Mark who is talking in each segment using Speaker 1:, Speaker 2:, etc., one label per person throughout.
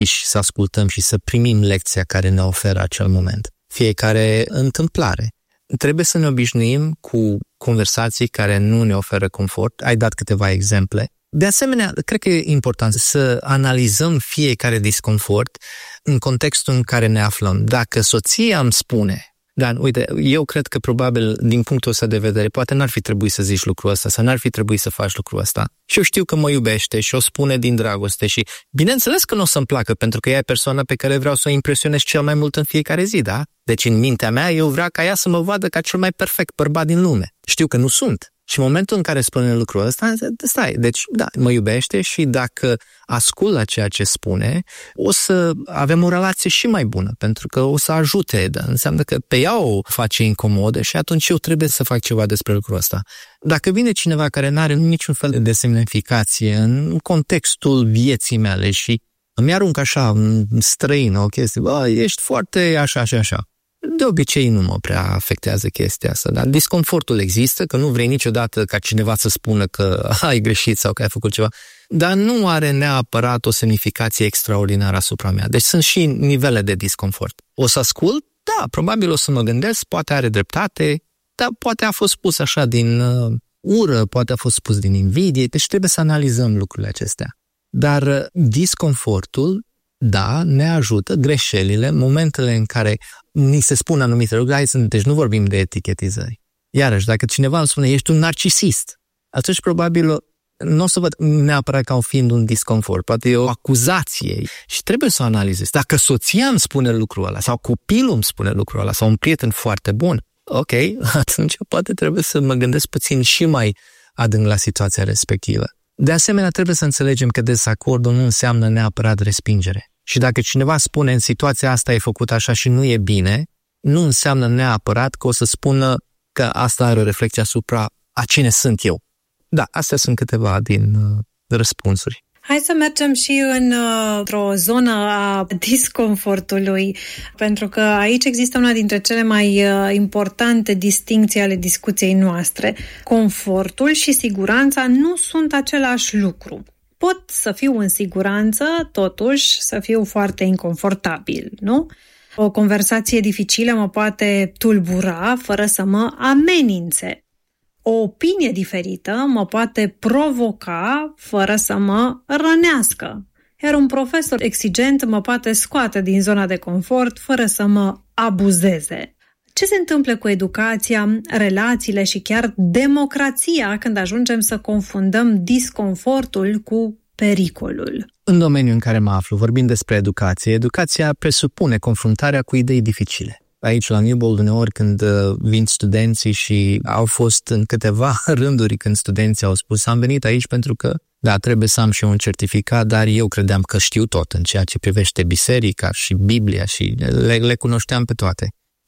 Speaker 1: și să ascultăm și să primim lecția care ne oferă acel moment. Fiecare întâmplare. Trebuie să ne obișnuim cu conversații care nu ne oferă confort. Ai dat câteva exemple. De asemenea, cred că e important să analizăm fiecare disconfort în contextul în care ne aflăm. Dacă soția îmi spune, Dan, uite, eu cred că probabil din punctul ăsta de vedere poate n-ar fi trebuit să zici lucrul ăsta sau n-ar fi trebuit să faci lucrul ăsta. Și eu știu că mă iubește și o spune din dragoste și bineînțeles că nu o să-mi placă pentru că ea e persoana pe care vreau să o impresionez cel mai mult în fiecare zi, da? Deci în mintea mea eu vreau ca ea să mă vadă ca cel mai perfect bărbat din lume. Știu că nu sunt. Și în momentul în care spune lucrul ăsta, stai, deci da, mă iubește și dacă ascult la ceea ce spune, o să avem o relație și mai bună, pentru că o să ajute, dar înseamnă că pe ea o face incomodă și atunci eu trebuie să fac ceva despre lucrul ăsta. Dacă vine cineva care nu are niciun fel de semnificație în contextul vieții mele și îmi aruncă așa străină o chestie, ești foarte așa și așa. De obicei nu mă prea afectează chestia asta, dar disconfortul există, că nu vrei niciodată ca cineva să spună că ai greșit sau că ai făcut ceva, dar nu are neapărat o semnificație extraordinară asupra mea. Deci sunt și nivele de disconfort. O să ascult? Da, probabil o să mă gândesc, poate are dreptate, dar poate a fost spus așa din ură, poate a fost spus din invidie, deci trebuie să analizăm lucrurile acestea. Dar disconfortul, da, ne ajută, greșelile, momentele în care ni se spun anumite lucruri, deci nu vorbim de etichetizări. Iarăși, dacă cineva îmi spune, ești un narcisist, atunci probabil nu o să văd neapărat ca fiind un disconfort, poate e o acuzație și trebuie să o analizez. Dacă soția îmi spune lucrul ăla sau copilul îmi spune lucrul ăla sau un prieten foarte bun, ok, atunci poate trebuie să mă gândesc puțin și mai adânc la situația respectivă. De asemenea, trebuie să înțelegem că dezacordul nu înseamnă neapărat respingere. Și dacă cineva spune în situația asta e făcut așa și nu e bine, nu înseamnă neapărat că o să spună că asta are o reflecție asupra a cine sunt eu. Da, astea sunt câteva din răspunsuri.
Speaker 2: Hai să mergem și într-o zonă a disconfortului, pentru că aici există una dintre cele mai importante distincții ale discuției noastre. Confortul și siguranța nu sunt același lucru. Pot să fiu în siguranță, totuși să fiu foarte inconfortabil, nu? O conversație dificilă mă poate tulbura fără să mă amenințe. O opinie diferită mă poate provoca fără să mă rănească. Iar un profesor exigent mă poate scoate din zona de confort fără să mă abuzeze. Ce se întâmplă cu educația, relațiile și chiar democrația când ajungem să confundăm disconfortul cu pericolul?
Speaker 1: În domeniul în care mă aflu, vorbind despre educație, educația presupune confruntarea cu idei dificile. Aici, la Newbold, uneori când vin studenții și au fost în câteva rânduri când studenții au spus am venit aici pentru că, da, trebuie să am și un certificat, dar eu credeam că știu tot în ceea ce privește biserica și Biblia și le cunoșteam pe toate.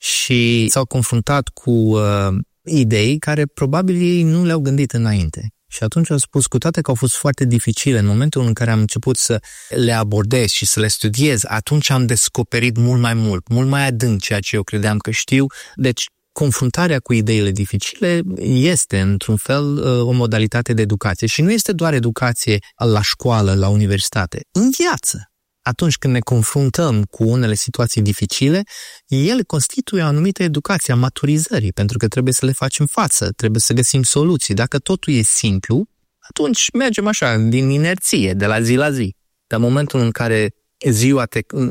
Speaker 1: Și s-au confruntat cu idei care probabil ei nu le-au gândit înainte. Și atunci au spus, cu toate că au fost foarte dificile, în momentul în care am început să le abordez și să le studiez, atunci am descoperit mult mai adânc ceea ce eu credeam că știu. Deci, confruntarea cu ideile dificile este, într-un fel, o modalitate de educație. Și nu este doar educație la școală, la universitate, în viață. Atunci când ne confruntăm cu unele situații dificile, ele constituie o anumită educație a maturizării, pentru că trebuie să le facem față, trebuie să găsim soluții. Dacă totul e simplu, atunci mergem așa, din inerție, de la zi la zi. Dar în momentul în care ziua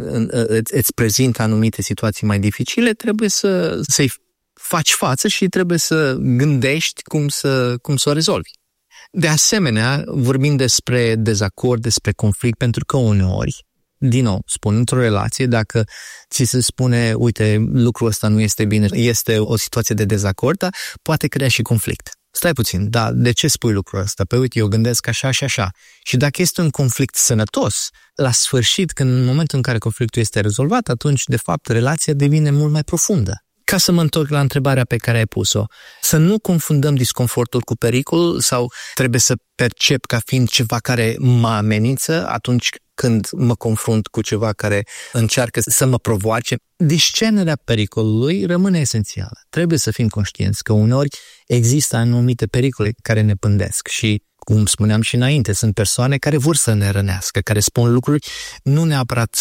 Speaker 1: îți prezintă anumite situații mai dificile, trebuie să-i faci față și trebuie să gândești cum să o rezolvi. De asemenea, vorbim despre dezacord, despre conflict, pentru că uneori, din nou, spun, într-o relație, dacă ți se spune, uite, lucrul ăsta nu este bine, este o situație de dezacord, dar poate crea și conflict. Stai puțin, dar de ce spui lucrul ăsta? Păi uite, eu gândesc așa și așa. Și dacă este un conflict sănătos, la sfârșit, în momentul în care conflictul este rezolvat, atunci, de fapt, relația devine mult mai profundă. Ca să mă întorc la întrebarea pe care ai pus-o, să nu confundăm disconfortul cu pericolul sau trebuie să percep ca fiind ceva care mă amenință atunci când mă confrunt cu ceva care încearcă să mă provoace. Discernerea pericolului rămâne esențială. Trebuie să fim conștienți că uneori există anumite pericole care ne pândesc și cum spuneam și înainte, sunt persoane care vor să ne rănească, care spun lucruri nu neapărat